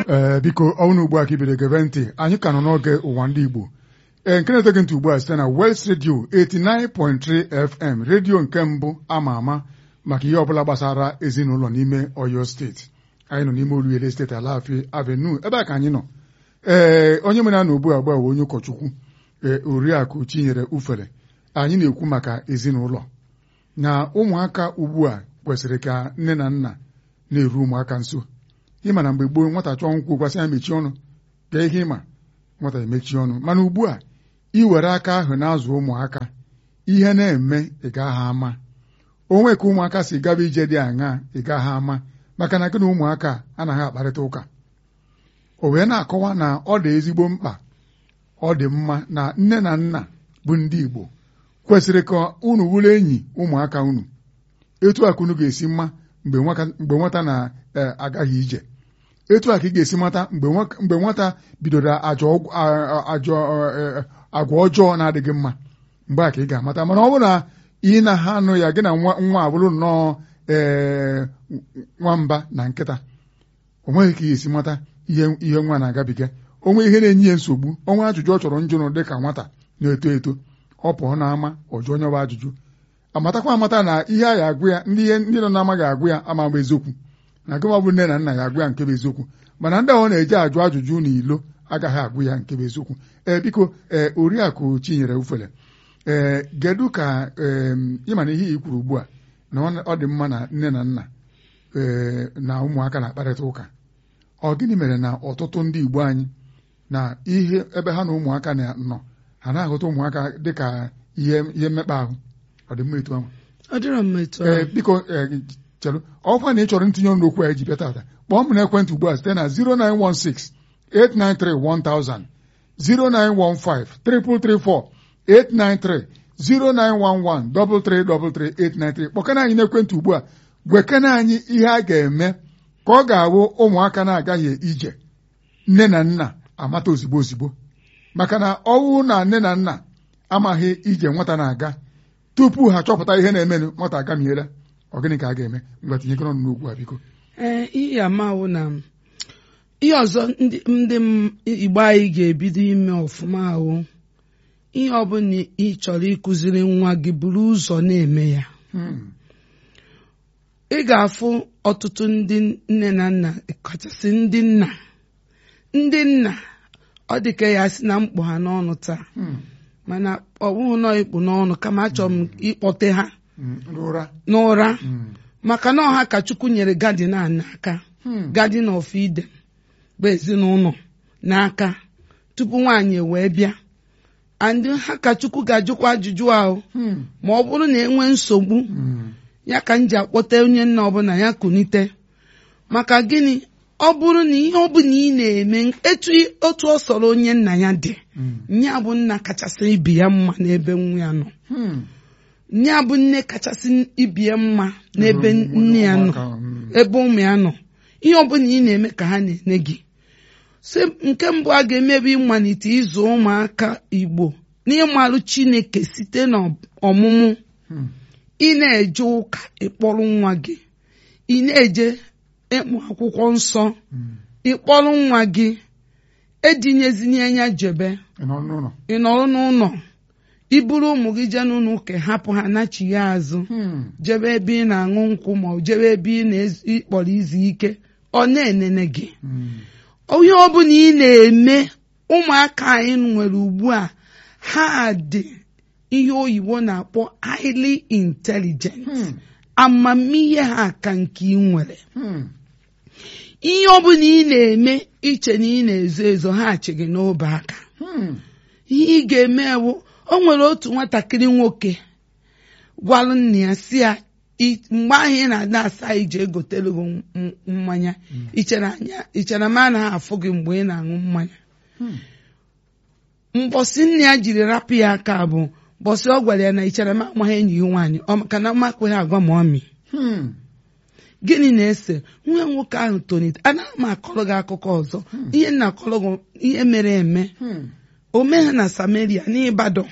biko ọnụ ugbu a ka ibere gebe ntị anyị ka nọ n'oge ụwa ndị Igbo nke na-etoghị ntị ugbu a site na West Radio 89.3 FM redio nke mbụ ama ama maka ihe ọbụla gbasara ezinụlọ n'ime Oyo steeti. Anyị nọ n'ime Oluwele steeti Alafia Avenue ebe a ka anyị nọ. Onye mere na ugbu a onye ụkọchukwu Oriakụ Chinyere Ufere anyị na-ekwu maka ezinụlọ na ụmụaka ugbu a kwesịrị ka nne na nna na-eru ụmụaka nso. Ịma na mgbe gboo nwata chọọ nkwụ gwasị ya mechie ọnụ ka ihe ịma nwata emechi ọnụ mana ugbu a iwere aka ahụ na-azụ ụmụaka ihe na-eme ị gaghị ama onwe ka ụmụaka si gaba ije dị aṅa ị gaghị ama maka na gị na ụmụaka anaghị akparịta ụka. O wee na-akọwa na ọ dị ezigbo mkpa ọ dị mma na nne na nna bụ ndị Igbo kwesịrị ka unu wụrụ enyi ụmụaka unu etu a ka unu ga-esi mma mgbe nwata na-agaghị ije etu a ka ị ga-esi mata mgbe nwata bidoro agwa ọjọọ na-adịghị mma mgbe a ka ị ga-amata mana ọ bụrụ na ị na ha anụ ya gị na nwa abụrụ nnọọ nwamba na nkịta o nweghị ka ị ga-esi mata ihe nwa na-agabiga onwe ihe na-enye ya nsogbu onwe ajụjụ ọ chọrọ njụrụ dị ka nwata na-eto eto ọ pụọ n'ama ọjọọ onye bụ ajụjụ amatakwa amata na ihe a ga-agụ ya ndị nọ n'ama ga-agụ ya ama bụ eziokwu na gịnwa bụ nne na nna ga-agụ ya nke bụ eziokwu mana ndị ahụ na-eje ajụ ajụjụ n'ilo agaghị agụ ya nke bụ eziokwu. Biko Oriakụ Chinyere Ufere gedu ka ịma na ihe i kwuru ugbu a na ọ dị mma na nne na nna na ụmụaka na-akparịta ụka ọ gịnị mere na ọtụtụ ndị Igbo anyị na ihe ebe ha na ụmụaka nọ ha na-ahụta ụmụaka dịka ihe mmekpa ahụ ọ dị mma etu ahụ? Ọ dịrọ mma etu ahụ. Biko chelụ ọkwa na ị chọrọ ntinye ọnụ okwu a eji bịa tata kpọọ m n'ekwentị ugbu a site na 09168931000 09153334893 09113333893 kpọkana anyị n'ekwentị ugbu a gwekana anyị ihe a ga-eme ka ọ ga-awụ ụmụaka na-agaghị ije nne na nna amata ozigbo ozigbo maka na ọwụ na nne na nna amaghị ije nwata na-aga tupu ha chọpụta ihe na-emenụ nwata agamiela ọ gịnị ka a ga-eme mgbe tinyekọrọ n'ugwu a biko? Ihe amawụ na ihe ọzọ ndị Igbo anyị ga-ebido ime ọfụma ahụ ihe ọbụla ị chọrọ ịkụziri nwa gị buru ụzọ na-eme ya. Ị ga-afụ ọtụtụ ndị nne na nna kachasị ndị nna ọ dị ka ya si na mkpụ ha n'ọnụ taa mana ọ bụghị nọ ikpu n'ọnụ kama achọrọ m ịkpọte ha n'ụra maka na ọha ka Chukwu nyere gadin a n'aka Garden of Eden bụ ezinụlọ n'aka tupu nwaanyị wee bịa and ha ka Chukwu ga-ajụkwa ajụjụ ahụ ma ọ bụrụ na enwe nsogbu ya ka m ji akpọta onye nna ọbụla ya kunite maka gịnị ọ bụrụ na ihe ọbụla ị na-eme otu ọ sọrọ onye nna ya dị nya bụ nna kachasị ibi ya mma n'ebe nwa ya nọ nya bụ nne kachasị ibi ya mma n'ebe nne ya nọ ebe ụmụ ya nọ ihe ọbụla ị na-eme ka ha na-ene gị si nke mbụ a ga-emebi ịmalite ịzụ ụmụaka Igbo n'ịmalụ Chineke site n'ọmụmụ ị na-eje ụka ịkpọrọ nwa gị ị na-eje ịmụ akwụkwọ nsọ ịkpọrọ nwa gị edinyezinye ya jebe ị nọrọ n'ụlọ iburu ụmụ gị jee n'ụlọ ụka hapụ ha nachighi azụ jebe ebe ị na-aṅụ nkwụ ma ọ jebe ebe ị na-ekpọrọ izu ike ọ na-enene gị ihe ọ bụla ị na-eme ụmụaka anyị nwere ugbu a ha dị ihe oyibo na-akpọ highly intelligent amamihe ha ka nke ị nwere ihe ọ bụla ị na-eme iche na ị na-ezo ezo ha achị gị n'obe aka ihe ị ga-eme ewu o nwere otu nwatakịrị nwoke gwalụ nna ya si ya mgbe ahụ ị na-ada asa ije egotere gị mmanya ichere ma a naghị afụ gị mgbe ị na-aṅụ mmanya mbọsị nne ya jiri rapụ ya aka bụ mbọsị ọ gwara ya na ichere ma amaghị enyi gị nwaanyị maka na mmakweghị agwa ma ọmị gịnị na-ese nwa nwoke ahụ tonite anaghị m akọrọ gị akụkọ ọzọ ihe nna akọrọ gị ihe mere eme o mee ha na Samaria n'Ibadan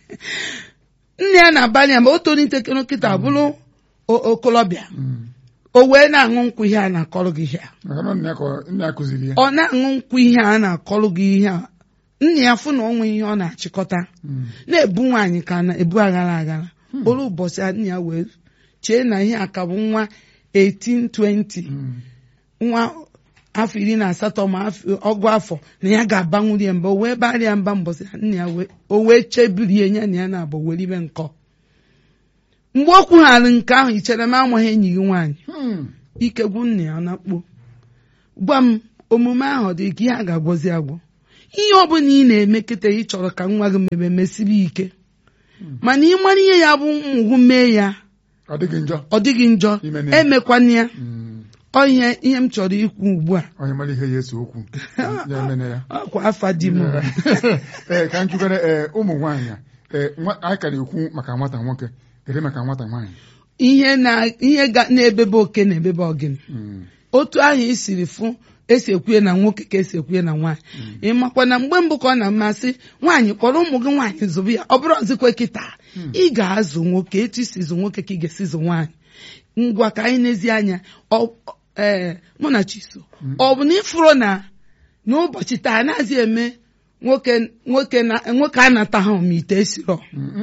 nne ya na-abalị ya ma o tonite nkịta bụrụ okolobịa o wee na-aṅụ nkwụ ihe a na-akọrọ gị ihe a maka na nna ya kụziri ya ọ na-aṅụ nkwụ ihe a na-akọrọ gị ihe a nna ya fụ na onwe ihe ọ na-achịkọta na-ebu nwaanyị ka na-ebu aghara aghara olu ụbọchị nna ya wee chee na ihe a ka bụ nwa 1820 nwa afọ 18 ma ọgụ afọ na ya ga-abanwuri ya mba o wee barịa mba mbọsị nna ya o wee chebirie nya na ya na-abụ were ibe nkọ mgbe o kwugharị nke ahụ ichere m amaghị enyi gị nwaanyị ikegwu nna ya na-akpọ gwa m omume ahụ dị ka ihe a ga-agwọzi agwọ ihe ọ bụla ị na-eme kịta ị chọrọ ka nwa gị mebe mesiri ike mana ị mara ihe ya bụ mmụgwụ mee ya ọ dịghị njọ emekwana ya ọ ihe m chọrọ ikwu ugbu a onye mara ihe ya esi okwu ya emene ya ọkwa afa di m ka m jụgara ụmụ nwaanyị anyị ka na-ekwu maka nwata nwoke kedu maka nwata nwaanyị ihe na-ebebe oke na-ebebe ọgịnị otu ahụ isiri fụ esi ekwuye na nwoke ka esi ekwuye na nwaanyị ị makwa na mgbe mbụ ka ọ na-amasị nwaanyị kpọrọ ụmụ gị nwaanyị zụbụ ya ọ bụrụ ọzịkwe kịta ị ga-azụ nwoke etu isi zụ nwoke ka ị ga-esi zụ nwaanyị ngwa ka anyị n'ezi anya mụ na Chiso ọ bụ na ịfụrụ na n'ụbọchị taa na-azị eme nwoke anataghị ma ite esiro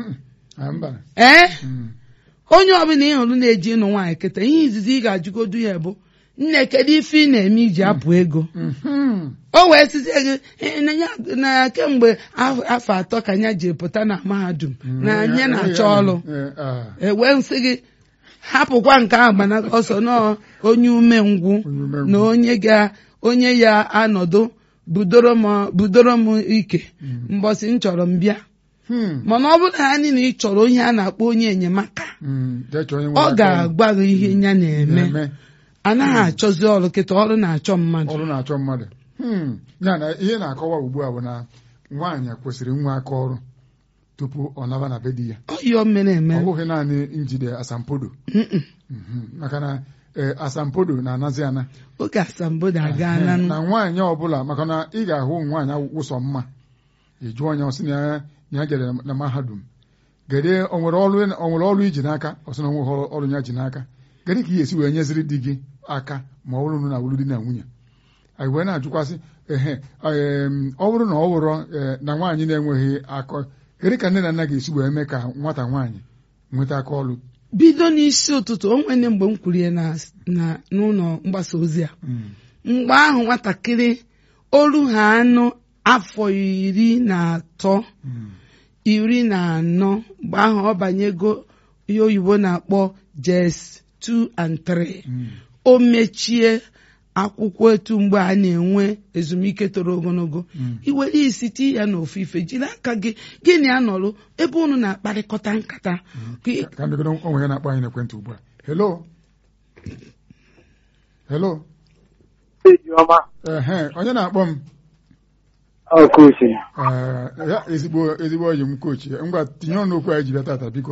onye ọbụla ị hụrụ na-eji ịnụ nwaanyị kịta ihe izizi ị ga-ajụgodu ya bụ nne kedu ife ị na-eme iji apụ ego o wee sizie gị na kemgbe afọ 3 ka anya ji pụta na mahadum na anya na-achọ ọrụ wee nsị gị hapụkwa nke ahụ gbana ọsọ na onye umengwụ na onye ya anọdụ budoro m ike mbọsị m chọrọ m bịa mana ọ bụrụ na ha niile ị chọrọ onye a na-akpọ onye enyemaka ọ ga-agwa gị ihe ya na-eme anaghị achọzi ọrụ kịta ọrụ na-achọ mmadụ ya na ihe na-akọwa ugbu a bụ na nwaanyị kwesịrị nwa aka ọrụ tupu ọ naba na be di ya ọ bụghị naanị njide asambodo maka na asambodo na-anazi ana oge asambodo aga na nwaanyị ọbụla maka na ị ga-ahụ nwaanyị wụsọ mma ịjụ onye ọsị na ya jere na mahadum gede o nwere ọrụ iji n'aka ọsị na onwe ọrụ ya ji n'aka gede ka ị ga-esi wee nyeziri di gị aka ma ọ bụrụ na wuru di na nwunye anyị wee na-ajụkwasị ọ bụrụ na ọ wụrọ na nwaanyị na-enweghị akọ gede ka nne na nna ga-esi wee mee ka nwata nwaanyị nweta aka ọrụ bido n'isi ụtụtụ o nwere mgbe m kwurie n'ụlọ mgbasa ozi a mgbe ahụ nwatakịrị olu ha anụ afọ 13 14 mgbe ahụ ọ banyego ihe oyibo na-akpọ JS 2 and 3 o mechie akwụkwọ etu mgbe a na-enwe ezumike toro ogologo iwere isi ti ya n'ofufe jiri aka gị gịnị anọrụ ebe unu na-akparịkọta nkata ka mbegodo onwe ya na-akpọ anyị n'ekwentị ugbu a hello onye na-akpọ m kochi ya ezigbo oyi m kochi ngwa tinye ọnụ okwu anyị ji bịa tata biko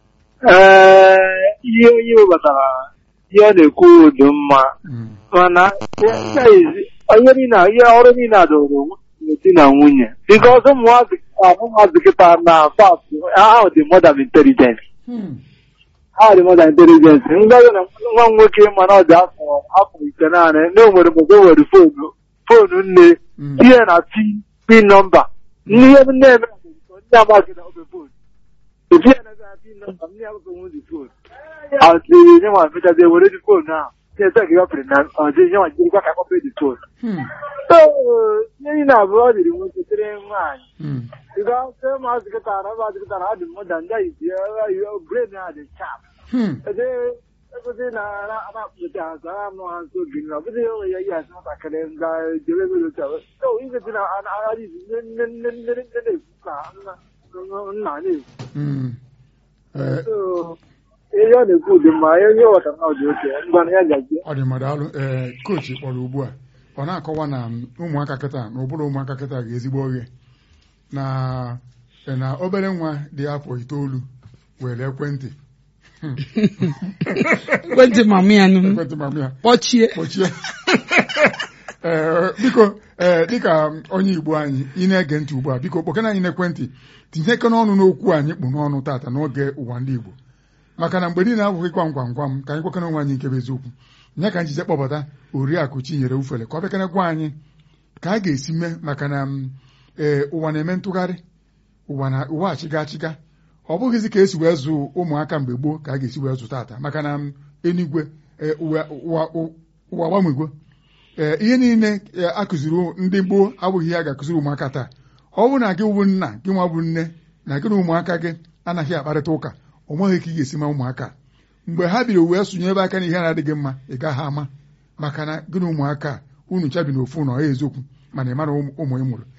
ihe onye webatara ihe ọ na-ekwu dị mma mana ihe ọrụ niile adọrọ di na nwunye because ụmụazị kịta na fast ahụ dị modern intelligence ngaghị na nwa nwoke mana ọ dị afọ 5 naanị na o nwere mgbe o were foonu nne tinye na pin nọmba ihe na-eme ndị amaghị na obe foonu etinye na pin nọmba ndị amaghị nwezi foonu ọdịghị nye nwa fechazi were dị foonu ahụ na-ete gị ọpịrị na ọdịghị nye nwa jirikwa ka akpọpe dị foonu so ihe niile abụọ ọ dịrị nwoke tere nwaanyị ịga maazị kịta na maazị kịta na adị mmadụ ndị izi bren ha dị chap egozi na na-akpụta azụ anụ ha nso gị na ọbụdị onwe ya ihe asị nwatakịrị nga jere medocha so igezi na aghaghị nne na-ekwu ka nna na-ekwu ihe ọ na-ekwu dị mma ihe ọghọta na ọ dị oke ngwa ya gazie ọ dị mmadụ alụ kochi kpọrọ ugbu a ọ na-akọwa na ụmụaka kịta na ụbụrụ ụmụaka kịta ga-ezigbo oghe na obere nwa dị afọ 9 were ekwentị ekwentị mama ya kpọchie biko dịka onye Igbo anyị ị na-ege ntị ugbu a biko kpọkena anyị n'ekwentị tinyeke n'ọnụ n'okwu anyị kpụ n'ọnụ tata n'oge ụwa ndị Igbo maka na mgbe niile abụghị gwam ka anyị kwekere onwe anyị nke bụ eziokwu nye ka njije kpọbata Oriakụ Chinyere Ufele ka ọ bịakere gwa anyị ka a ga-esi mee maka na ụwa na-eme ntụgharị ụwa achịga ọ bụghịzi ka esi wee zụ ụmụaka mgbe gboo ka a ga-esi wee zụ tata maka na enigwe ụwa gbanwegwo ihe niile akụziri ndị gboo abụghị ihe a ga-akụziri ụmụaka taa ọ bụrụ na gị wụ nna gị nwa bụ nne na gị na ụmụaka gị anaghị akparịta ụka ọ nweghị ka ị ga-esi ma ụmụaka mgbe ha biri wee sonye ebe aka na ihe na-adịghị mma ị gaghị ama maka na gị na ụmụaka unu chabi n'ofu ụlọ eziokwu mana ị mara ụmụ ị mụrụ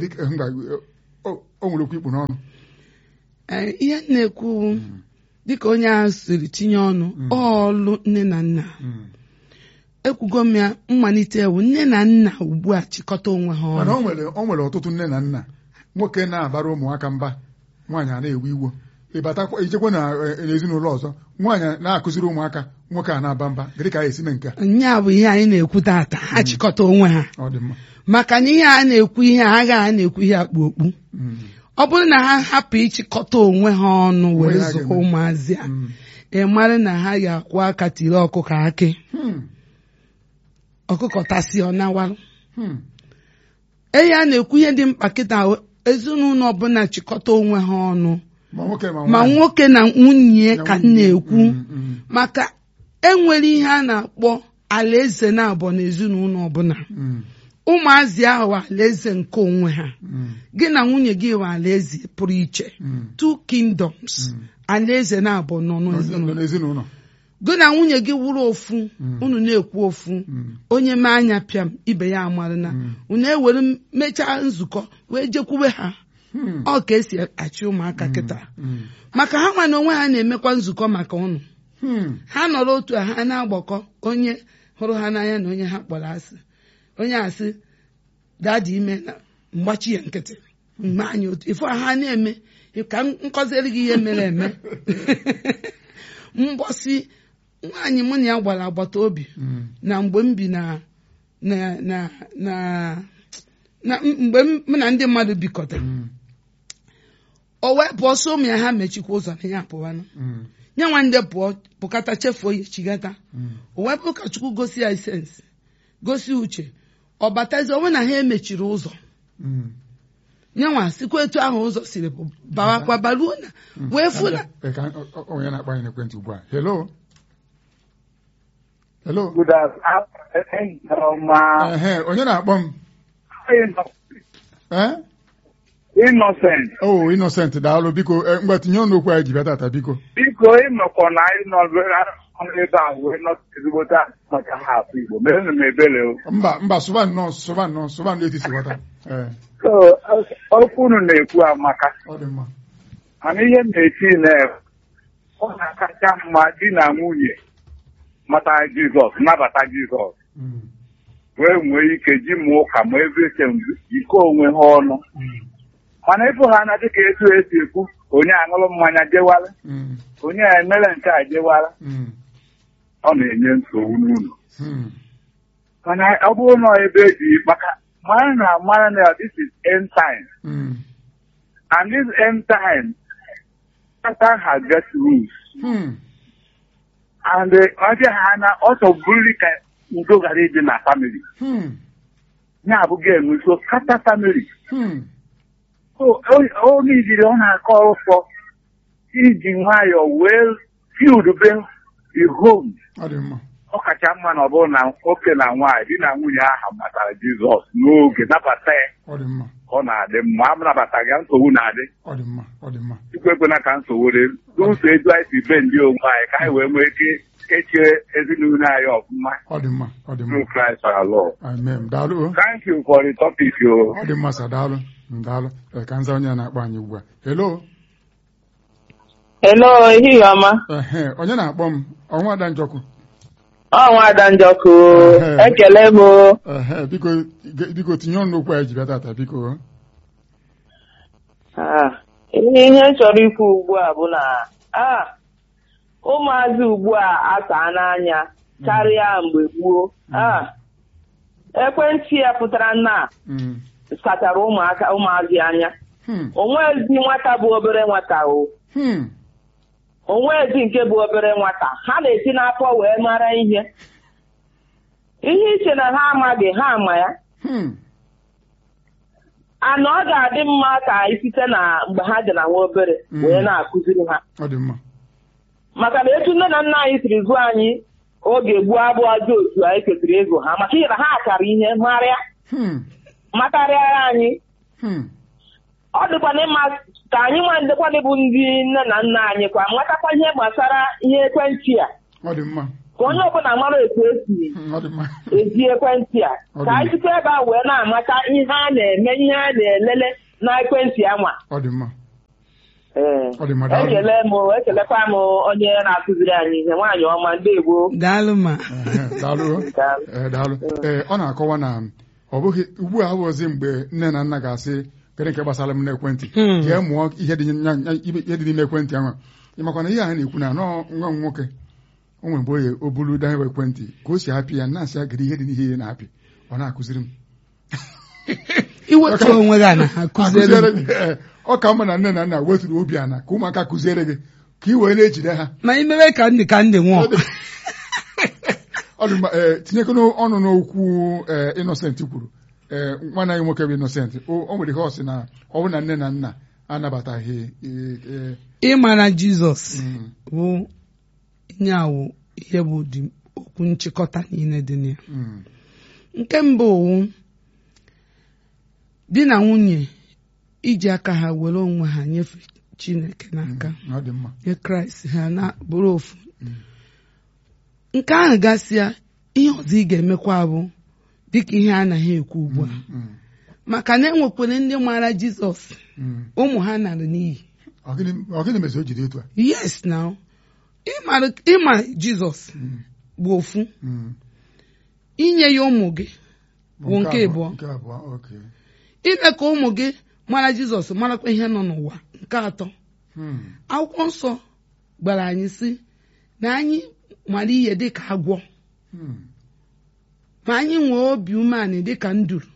o nwere okwu ikpu n'ọnụ ihe na-ekwu dịka onye ahụ siri tinye ọnụ ọlụ nne na nna ekwugo m ya mmalite ewu nne na nna ugbu a chịkọta onwe ha ọnụ mana o nwere ọtụtụ nne na nna nwoke na-abara ụmụaka mba nwaanyị a na-ewe iwo ịbatakwa ijekwa na ezinụlọ ọzọ nwaanyị na-akụziri ụmụaka nwoke a na-aba mba gịrị ka anyị esi mee nke a nya bụ ihe anyị na-ekwu tata ha chịkọta onwe ha ọ dị mma maka na ihe a na-ekwu ihe a agaghị na-ekwu ihe akpu okpu ọ bụrụ na ha hapụ ịchịkọta onwe ha ọnụ were zụọ ụmụazị a ị mara na ha ga-akwụ aka tiri ọkụkọ akị ọkụkọ tasị ọ nawarụ a na-ekwu ihe dị mkpa kịta ezinụlọ ọbụla chịkọta onwe ha ọnụ ma nwoke na nwunye ka m na-ekwu maka enwere ihe a na-akpọ alaeze na-abụ n'ezinụlọ ọbụla ụmụazị ahụ alaeze nke onwe ha gị na nwunye gị nwe alaeze pụrụ iche two kingdoms alaeze na-abụ nọ n'ezinụlọ gị na nwunye gị wụrụ ofu unu na-ekwu ofu onye mee anya pịam ibe ya amarịna unu ewere mechaa nzukọ wee jekwube ha ọ ka esi achị ụmụaka kịta maka ha nwa na onwe ha na-emekwa nzukọ maka ụnụ ha nọrọ otu a ha na-agbakọ onye hụrụ ha n'anya na onye ha kpọrọ asị onye asị dada ime na mgbachi ya nkịtị mgbe anyị otu ife ha na-eme ka nkọziri gị ihe mere eme mgbọsị nwaanyị mụ na ya gbara agbata obi na mgbe m bi na mgbe mụ na ndị mmadụ bikọtara o wee pụọ so ụmụ ya ha mechikwa ụzọ na ya pụwanụ nye nwa ndị pụkata chefuo ya chigata o wee bụ ka Chukwu gosi ya sensi gosi uche ọ batazi onwe na ha emechiri ụzọ nyanwa sikwa etu ahụ ụzọ siri bawakwa baruo na wee fụna onye na-akpọ anyị n'ekwentị ugbu a hello Good afternoon. Onye na-akpọ m Innocent. Oh, Innocent daalụ biko mgbe tinye ọnụ okwu anyị ji bịa tata biko ịnọkọ na anyị nọ ebe a wee nọ ezigbote maka ha afọ Igbo mere m ebere mba sụba nnọọ etiti ghọta okwu unu na-ekwu amaka ọ dị mma mana ihe m na-eti ọ na-akacha mma di na nwunye mata Jizọs nabata Jizọs wee nwee ike ji mụọ ụka ma ebe jikọ onwe ha ọnụ mana ịfụ ha na dịka etu esi ekwu onye aṅụrụ mmanya jewara onye emere nke a jewara ọ na-enye nsogbu n'ụlọ mana ọ bụrụ na ebe eji maka mara na this is end time and this end time Satan has got rules and ọ dị ha na ọsọ bụrụri ka udo gara ịdị na family ya abụghị enwe so kata family onye ijiri ọ na-akọ ụsọ iji nwayọọ wee fiudbe the home ọ kacha mma na ọ bụrụ na nwoke na nwaanyị di na nwunye ahụ matara Jizọs n'oge nabata ya ọ na-adị mma a nabataghị ya nsogbu na-adị Chukwu ekwena ka nsogbu dị n'ụzọ etu anyị si be ndị onwe anyị ka anyị wee nwee ike kechie ezinụlọ anyị ọfụma through Christ our Lord. Amen. Daalụ. Thank you for the topic yo. Ọ dị mma sa daalụ ka nza onye na-akpọ anyị ugbu a hello ehihie ọma onye na-akpọ m ọnwa Ada Njọkụ ọnwa Ada Njọkụ ekele m biko tinye ọnụ okwu anyị ji bịa tata biko ihe chọrọ ikwu ugbu a bụ na ụmụazị ugbu a asa n'anya karịa mgbe gboo ekwentị ya pụtara na sachara ụmụazị anya onwezi nwata bụ obere nwata onwe ezi nke bụ obere nwata ha na-esi n'afọ wee mara ihe iche na ha amaghị ha ama ya ana ọ ga-adị mma ka anyị site na mgbe ha dị na nwa obere wee na-akụziri ha maka na etu nne na nna anyị siri zụọ anyị oge gbuo abụ ajọ otu anyị kesịrị ego ha maka ihe na ha akara ihe marịa makarịa anyị ọ dịkwana ịma ka anyị nwa ndekwana bụ ndị nne na nna anyị kwa matakwa ihe gbasara ihe ekwentị a ka onye ọbụla mara etu esi eji ekwentị a ka anyị site ebe a wee na-amata ihe a na-eme ihe a na-elele na ekwentị anwa ekelekwa m onye na-akụziri anyị ihe nwaanyị ọma ndewo daalụ ma daalụ ọ na-akọwa na ọ bụghị ugbu a abụghịzi mgbe nne na nna ga-asị kedu nke gbasara m n'ekwentị jee mụọ ihe dị n'ime ekwentị ahụ ịmakwa na ihe a na-ekwu na nwa m nwoke o nwere mgbe oye o bulu dahewe ekwentị ka o si apị ya na-asị agịrị ihe dị n'ihe ihe na-apị ọ na-akụziri m iwetu onwe gị na-akụziri m ọ ka mma na nne na nna wetụrụ obi ana ka ụmụaka kụziere gị ka ị wee na-ejide ha ma imewe ka ndị nwụọ ọ dị mma tinyekwana ọnụ n'okwu Innocent kwuru nwanne anyị nwoke bụ Innocent o nwere ihe ọ sị na ọ bụ na nne na nna anabataghị ịmara Jizọs bụ nye awụ ihe bụ ụdị okwu nchịkọta niile dị na ya nke mbụ owu di na nwunye iji aka ha were onwe ha nyefee Chineke n'aka nye Kraịst ha na bụrụ ofu nke ahụ gasịa ihe ọzọ ị ga-emekwa bụ dịka ihe anaghị ekwu ugbu a maka na enwekwere ndị maara Jizọs ụmụ ha nara n'iyi ọ gịnị mezi o jiri etu a yes now ịma Jizọs bụ ofu inye ya ụmụ gị bụ nke abụọ ime ka ụmụ gị mara Jizọs marakwa ihe nọ n'ụwa nke atọ akwụkwọ nsọ gbara anyị sị na anyị mara ihe dịka agwọ ma anyị nwee obi umeanị dịka nduru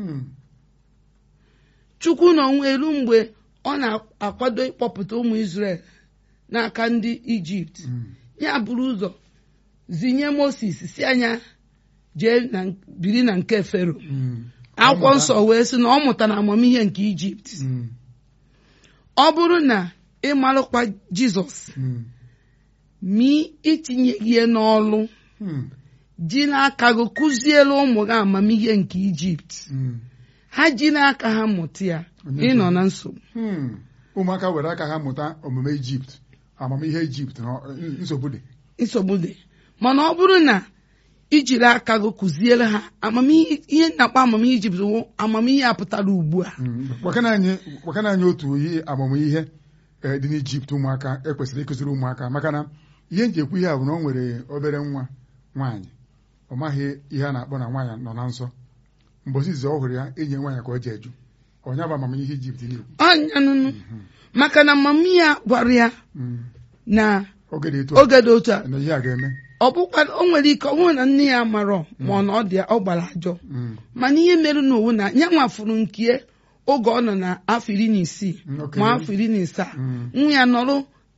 Chukwu na onwe elu mgbe ọ na-akwado ịkpọpụta ụmụ Izrel n'aka ndị Ijipt ya buru ụzọ zinye Moses si anya jee biri na nke Fero akwụkwọ nsọ wee sị na ọ mụtara amamihe nke Ijipt ọ bụrụ na ị marụkwa Jizọs ma itinye gị n'ọlụ ji n'aka gị kụziere ụmụ gị amamihe nke Ijipt ha ji n'aka ha mụta ya ịnọ na nsogbu ụmụaka were aka ha mụta omume Ijipt amamihe Ijipt nsogbu dị mana ọ bụrụ na ijiri aka gị kụziere ha amamihe ihe na-akpọ amamihe Ijipt bụ amamihe a pụtara ugbu a gwakana anyị otu ihe amamihe dị n'Ijipt ụmụaka ekwesịrị ịkụziri ụmụaka maka na ihe nji ekwu ihe a bụ na o nwere obere nwa nwaanyị ọ maghị ihe a na-akpọ na nwaanyị nọ na nsọ mbọsị izi ọ hụrụ ya enyi nwaanyị ka ọ ji eju ọnya bụ amamihe Ijipt na-ekwu ọnyanụnụ maka na amamihe ya gwara ya na oge dị otu a na ihe a ga-eme ọ bụkwa o nwere ike ọ bụrụ na nne ya marọ ma ọ na ọ gbara ajọ mana ihe mere n'owu na ya nwafuru nke oge ọ nọ na afọ 16 ma afọ 17 nwa ya nọrọ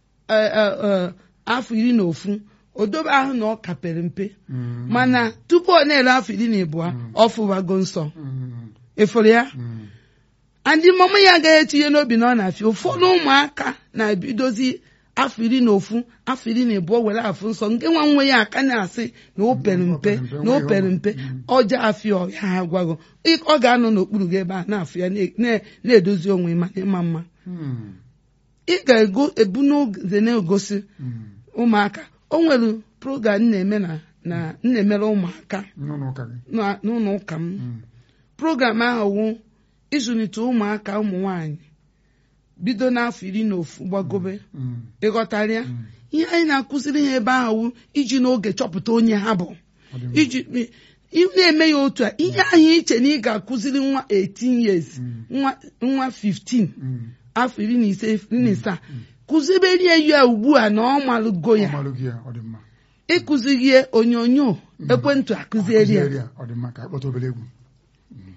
afọ 11 odobe ahụ na ọ kapere mpe mana tupu ọ na-ere afọ 12 ọ fụbago nsọ efere ya ndị mama ya agaghị etinye n'obi na ọ na-afịa ụfọdụ ụmụaka na-ebidozi afọ 11 afọ 12 were afọ nsọ nke nwa nwe ya aka na-asị na o pere mpe na o pere mpe ọja afịa ọhịa ha gwago ọ ga-anọ n'okpuru gị ebe a na-afụ ya na-edozi onwe ma ịma mma ị ga-ebu n'oge na-egosi ụmụaka o nwere program na-emere ụmụaka n'ụlọ ụka m program ahụ wụ ịzụlite ụmụaka ụmụ nwanyị bido n'afọ 11 gbagobe ịghọtara ya ihe anyị na-akụziri ha ebe ahụ iji n'oge chọpụta onye ha bụ iji na-eme ya otu a ihe ahụ iche na ị ga-akụziri nwa 18 years nwa 15 afọ 17 kụziberie ya ugbu a na ọ malụgo ya ịkụzighị onyonyo ekwentị akụzieri ya